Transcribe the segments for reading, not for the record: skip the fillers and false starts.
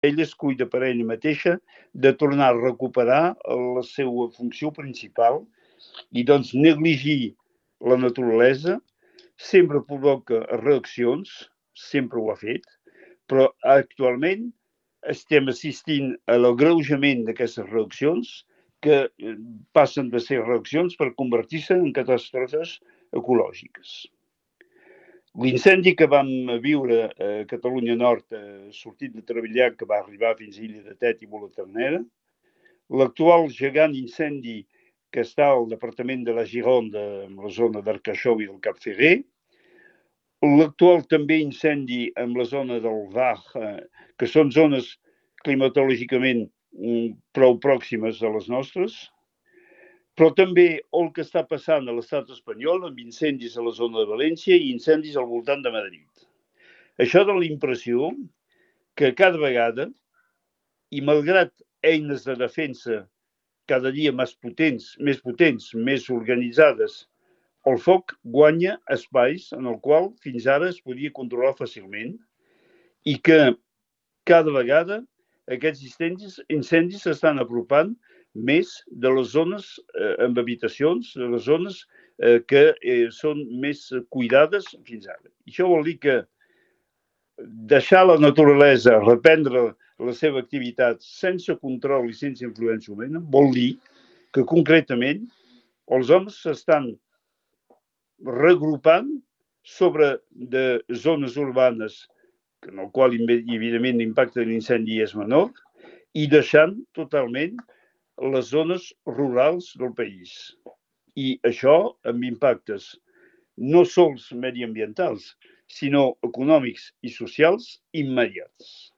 ella es cuida per ella mateixa de tornar a recuperar la seva funció principal i doncs negligir la naturalesa sempre provoca reaccions, sempre ho ha fet, però actualment estem assistint a l'agreujament d'aquestes reaccions que passen de ser reaccions per convertir-se en catàstrofes ecològiques. L'incendi que vam viure a Catalunya Nord, sortit de Trevillac, que va arribar fins a Illa de Tet i Bolaternera, l'actual gegant incendi que està al departament de la Gironda, en la zona d'Arcachou i del Cap Ferrer, l'actual també incendi en la zona del Var, que són zones climatològicament prou pròximes a les nostres, però també el que està passant a l'estat espanyol amb incendis a la zona de València i incendis al voltant de Madrid. Això dona l'impressió que cada vegada, i malgrat eines de defensa cada dia més potents, més organitzades, el foc guanya espais en el qual fins ara es podia controlar fàcilment i que cada vegada aquests incendis s'estan apropant més de les zones amb habitacions, de les zones que són més cuidades fins ara. Això vol dir que deixar la naturalesa reprendre la seva activitat sense control i sense influència humana vol dir que concretament els homes s'estan regrupant sobre de zones urbanes en el qual evidentment l'impacte de l'incendi és menor i deixant totalment les zones rurals del país. I això amb impactes no sols mediambientals, sinó econòmics i socials immediats.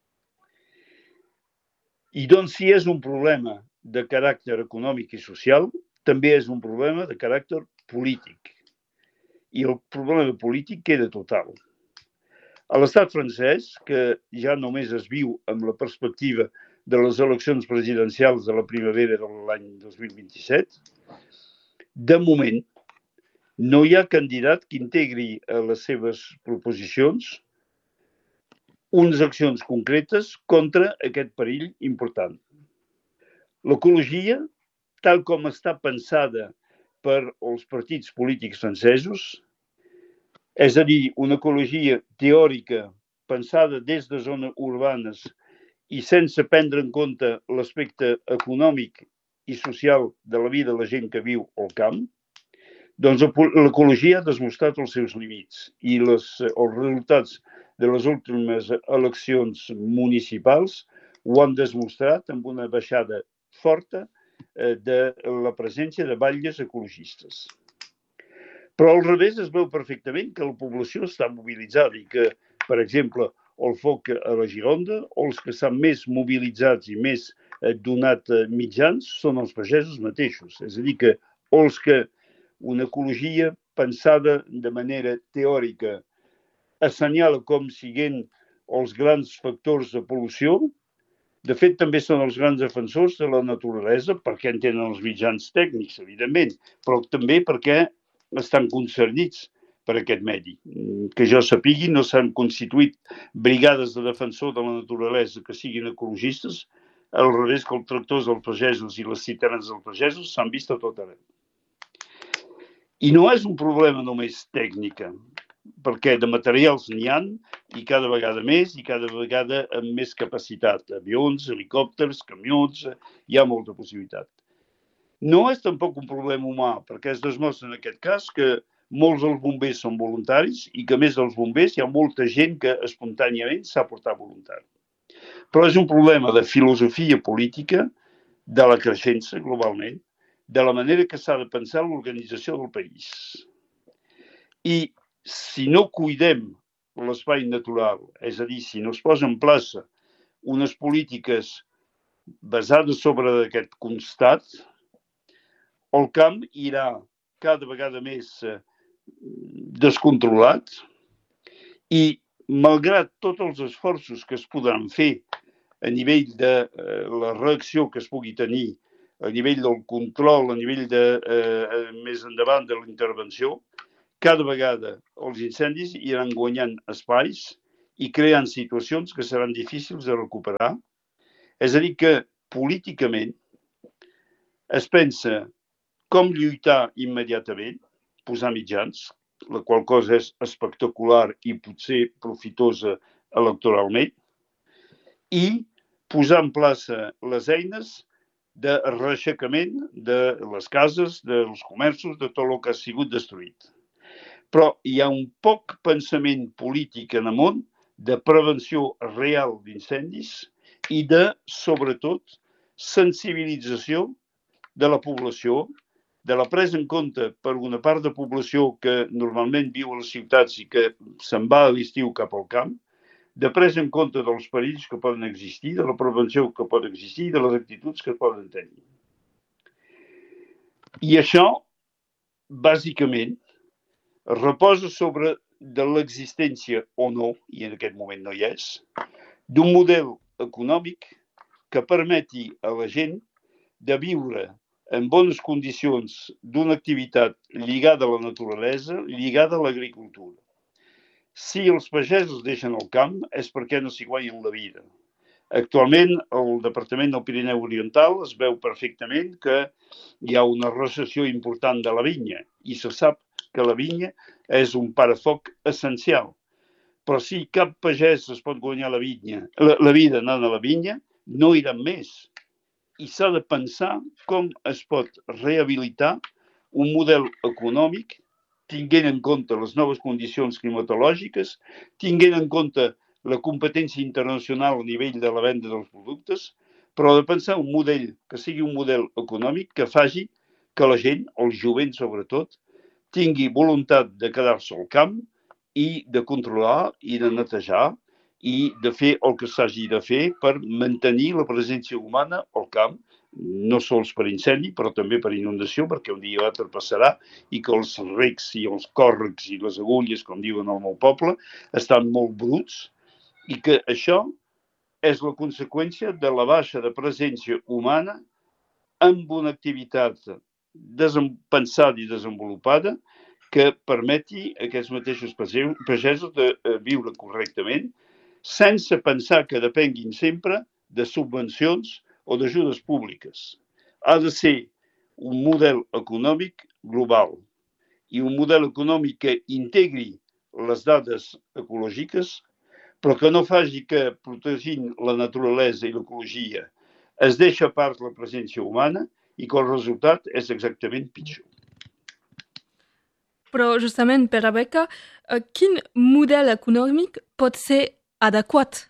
I doncs si és un problema de caràcter econòmic i social, també és un problema de caràcter polític. I el problema polític queda total. A l'estat francès, que ja només es viu amb la perspectiva de les eleccions presidencials de la primavera de l'any 2027, de moment no hi ha candidat que integri a les seves proposicions unes accions concretes contra aquest perill important. L'ecologia, tal com està pensada per als partits polítics francesos, és a dir, una ecologia teòrica pensada des de zones urbanes i sense prendre en compte l'aspecte econòmic i social de la vida de la gent que viu al camp, doncs l'ecologia ha demostrat els seus límits i els resultats de les últimes eleccions municipals ho han demostrat amb una baixada forta de la presència de batlles ecologistes. Però al revés es veu perfectament que la població està mobilitzada i que, per exemple, el foc a la Gironda, els que estan més mobilitzats i més donat mitjans són els pagesos mateixos. És a dir, que els que una ecologia pensada de manera teòrica assenyala com siguent els grans factors de pol·lució, de fet també són els grans defensors de la naturalesa perquè en tenen els mitjans tècnics, evidentment, però també perquè estan concernits per aquest medi. Que jo sapigui, no s'han constituït brigades de defensor de la naturalesa que siguin ecologistes, al revés que els tractors dels pagesos i les citernes dels pagesos s'han vist a tot arreu. I no és un problema només tècnica, perquè de materials n'hi ha i cada vegada més i cada vegada amb més capacitat. Avions, helicòpters, camions, hi ha molta possibilitat. No és tampoc un problema humà, perquè es demostra en aquest cas que molts dels bombers són voluntaris i que a més dels bombers hi ha molta gent que espontàniament s'ha portat voluntari. Però és un problema de filosofia política, de la creixença globalment, de la manera que s'ha de pensar l'organització del país. I si no cuidem l'espai natural, és a dir, si no es posa en plaça unes polítiques basades sobre aquest constat, el camp irà cada vegada més descontrolat i, malgrat tots els esforços que es podran fer a nivell de la reacció que es pugui tenir, a nivell del control, a nivell de més endavant de la intervenció, cada vegada els incendis iran guanyant espais i creant situacions que seran difícils de recuperar. És a dir, que políticament es pensa com lluitar immediatament, posar mitjans, la qual cosa és espectacular i potser profitosa electoralment, i posar en plaça les eines de reaixecament de les cases, dels comerços, de tot el que ha sigut destruït. Però hi ha un poc pensament polític en el món de prevenció real d'incendis i de, sobretot, sensibilització de la població, de la presa en compte per una part de població que normalment viu a les ciutats i que se'n va a l'estiu cap al camp, de presa en compte dels perills que poden existir, de la prevenció que pot existir i de les actituds que poden tenir. I això, bàsicament, reposa sobre de l'existència o no, i en aquest moment no hi és, d'un model econòmic que permeti a la gent de viure en bones condicions d'una activitat lligada a la naturalesa, lligada a l'agricultura. Si els pagesos deixen el camp és perquè no s'hi guanyen la vida. Actualment, al Departament del Pirineu Oriental es veu perfectament que hi ha una recessió important de la vinya i se sap que la vinya és un parafoc essencial. Però si cap pagès es pot guanyar la vida anant a la vinya, no iran més. I s'ha de pensar com es pot rehabilitar un model econòmic tinguent en compte les noves condicions climatològiques, tinguent en compte la competència internacional a nivell de la venda dels productes, però de pensar un model que sigui un model econòmic que faci que la gent, el jovent sobretot, tingui voluntat de quedar-se al camp i de controlar i de netejar i de fer el que s'hagi de fer per mantenir la presència humana al camp, no sols per incendi, però també per inundació, perquè un dia o altre passarà i que els recs i els còrrecs i les agulles, com diuen al meu poble, estan molt bruts i que això és la conseqüència de la baixa de presència humana amb una activitat pensada i desenvolupada que permeti a aquests mateixos pagesos de viure correctament sense pensar que depenguin sempre de subvencions o d'ajudes públiques. Ha de ser un model econòmic global i un model econòmic que integri les dades ecològiques, però que no faci que, protegint la naturalesa i l'ecologia, es deixa a part la presència humana i que el resultat és exactament pitjor. Però justament per Rebecca, quin model econòmic pot ser adequat?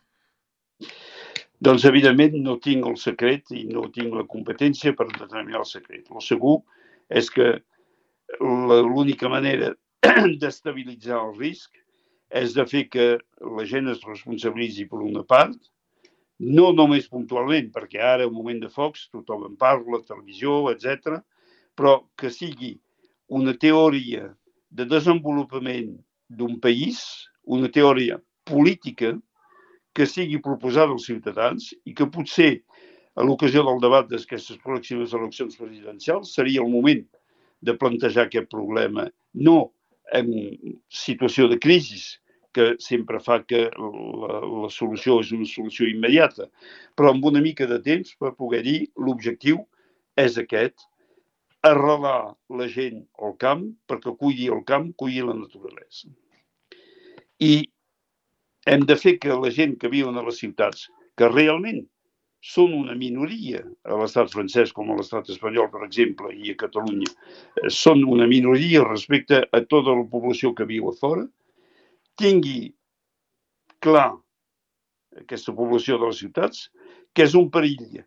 Doncs, evidentment, no tinc el secret i no tinc la competència per determinar el secret. El segur és que l'única manera d'estabilitzar el risc és de fer que la gent es responsabilitzi per una part, no només puntualment, perquè ara, en un moment de focs, tothom en parla, televisió, etc., però que sigui una teoria de desenvolupament d'un país, una teoria política que sigui proposada als ciutadans i que potser a l'ocasió del debat d'aquestes pròximes eleccions presidencials seria el moment de plantejar aquest problema, no en situació de crisi, que sempre fa que la solució és una solució immediata, però amb una mica de temps per poder dir l'objectiu és aquest, arrelar la gent al camp perquè cuidi el camp, cuidi la naturalesa. I hem de fer que la gent que viuen a les ciutats, que realment són una minoria a l'estat francès com a l'estat espanyol, per exemple, i a Catalunya, són una minoria respecte a tota la població que viu a fora, tingui clar aquesta població de les ciutats que és un perill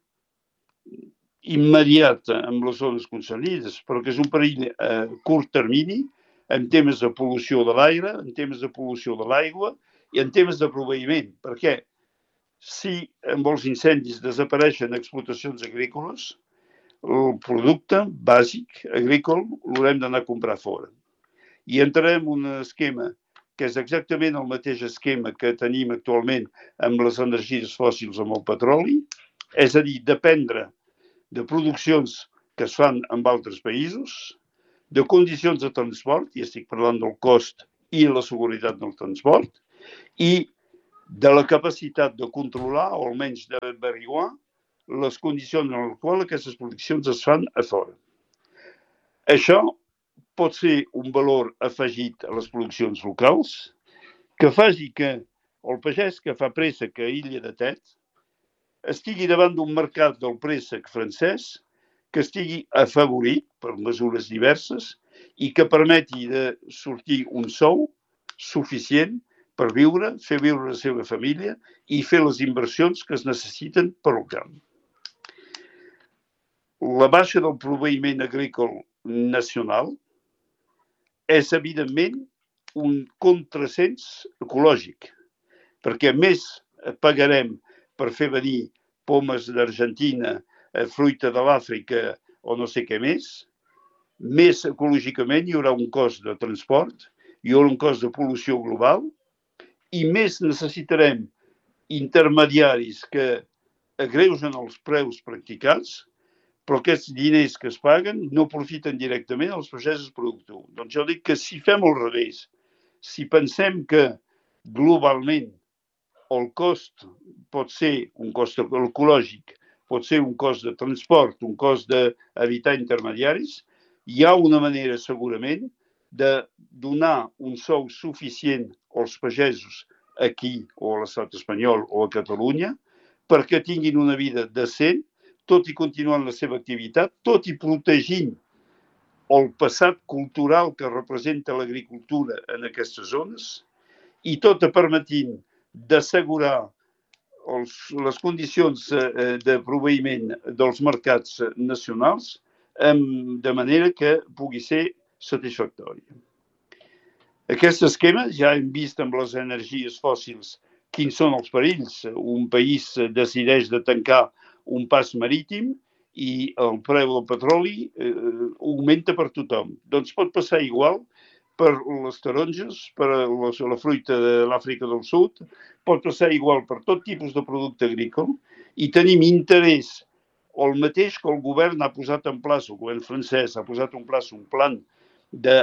immediat amb les zones concernides, però que és un perill a curt termini en temes de pol·lució de l'aire, en temes de pol·lució de l'aigua i en temes de proveïment, perquè si amb els incendis desapareixen explotacions agrícoles, el producte bàsic agrícola l'haurem d'anar a comprar fora. I entrarem en un esquema que és exactament el mateix esquema que tenim actualment amb les energies fòssils, amb el petroli, és a dir, dependre de produccions que es fan en altres països, de condicions de transport, i estic parlant del cost i la seguretat del transport, i de la capacitat de controlar o almenys d'averiguar les condicions en les quals aquestes produccions es fan a fora. Això pot ser un valor afegit a les produccions locals que faci que el pagès que fa préssec a Illa de Tet estigui davant d'un mercat del préssec francès que estigui afavorit per mesures diverses i que permeti de sortir un sou suficient per viure, fer viure la seva família i fer les inversions que es necessiten per al camp. La baixa del proveïment agrícola nacional és, evidentment, un contrasens ecològic, perquè més pagarem per fer venir pomes d'Argentina, fruita de l'Àfrica o no sé què més ecològicament hi haurà un cost de transport, hi haurà un cost de pol·lució global i més necessitarem intermediaris que agreugen els preus practicats, però aquests diners que es paguen no profiten directament als pagesos productors. Doncs jo dic que si fem al revés, si pensem que globalment el cost pot ser un cost ecològic, pot ser un cost de transport, un cost d'evitar intermediaris, hi ha una manera segurament de donar un sou suficient als pagesos aquí o a l'estat espanyol o a Catalunya perquè tinguin una vida decent, tot i continuant la seva activitat, tot i protegint el passat cultural que representa l'agricultura en aquestes zones i tot permetint d'assegurar les condicions de proveïment dels mercats nacionals de manera que pugui ser satisfactori. Aquest esquema ja hem vist amb les energies fòssils quins són els perills. Un país decideix de tancar un pas marítim i el preu del petroli augmenta per tothom. Doncs pot passar igual per les taronges, per la fruita de l'Àfrica del Sud, pot passar igual per tot tipus de producte agrícola i tenim interès el mateix que el govern ha posat en plaç, el govern francès ha posat en plaç un plan de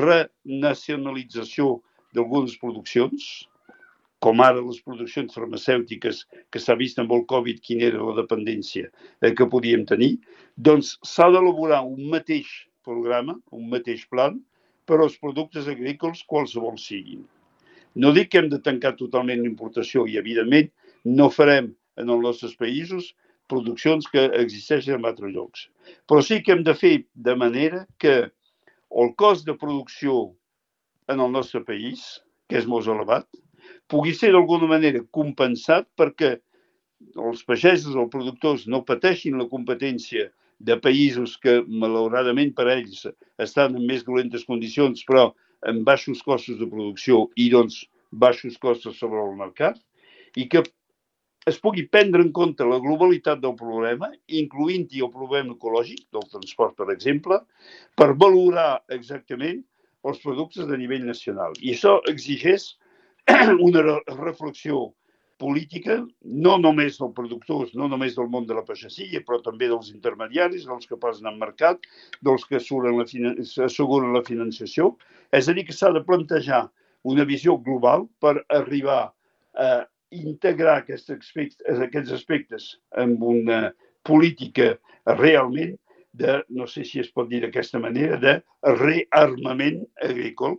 renacionalització d'algunes produccions, com ara les produccions farmacèutiques, que s'ha vist amb el Covid quina era la dependència que podíem tenir, doncs s'ha d'elaborar un mateix programa, un mateix plan, per als productes agrícoles qualsevol siguin. No dic que hem de tancar totalment l'importació i, evidentment, no farem en els nostres països produccions que existeixen en altres llocs. Però sí que hem de fer de manera que el cost de producció en el nostre país, que és molt elevat, pugui ser d'alguna manera compensat perquè els pagesos o els productors no pateixin la competència de països que, malauradament per ells, estan en més dolentes condicions, però amb baixos costos de producció i, doncs, baixos costos sobre el mercat, i que es pugui prendre en compte la globalitat del problema, incloent-hi el problema ecològic del transport, per exemple, per valorar exactament els productes de nivell nacional. I això exigeix una reflexió política, no només dels productors, no només del món de la pagesia, però també dels intermediaris, dels que posen al mercat, dels que asseguren la financiació. És a dir, que s'ha de plantejar una visió global per arribar a integrar aquests aspectes en una política realment de, no sé si es pot dir d'aquesta manera, de rearmament agrícola,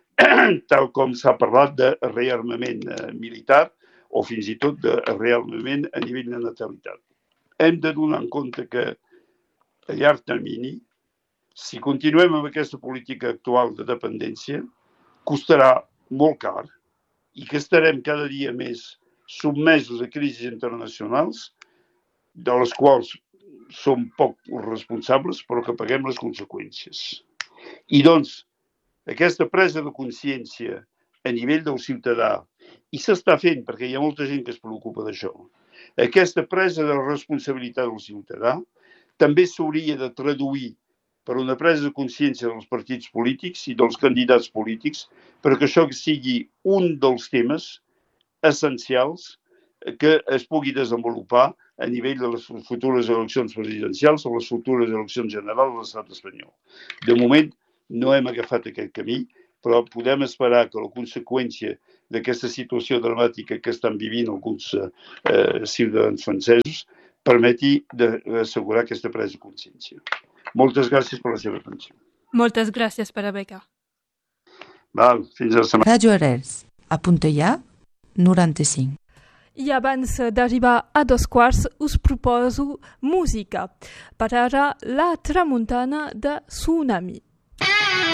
tal com s'ha parlat de rearmament militar o fins i tot de rearmament a nivell de natalitat. Hem de donar en compte que a llarg termini, si continuem amb aquesta política actual de dependència, costarà molt car i que estarem cada dia més sotmesos a crisis internacionals de les quals som poc responsables però que paguem les conseqüències. I doncs, aquesta presa de consciència a nivell del ciutadà, i s'està fent perquè hi ha molta gent que es preocupa d'això, aquesta presa de responsabilitat del ciutadà també s'hauria de traduir per una presa de consciència dels partits polítics i dels candidats polítics perquè això sigui un dels temes essencials que es pugui desenvolupar a nivell de les futures eleccions presidencials o les futures eleccions generals de l'estat espanyol. De moment no hem agafat aquest camí, però podem esperar que la conseqüència d'aquesta situació dramàtica que estan vivint alguns ciutadans francesos permeti d'assegurar aquesta presa de consciència. Moltes gràcies per la seva atenció. Moltes gràcies, Rebecca. Val, fins a la setmana. Radio Arrels, a Puntellà, 95. I abans d'arribar a 2:15 us proposo música. Per ara, La Tramuntana de Tsunami.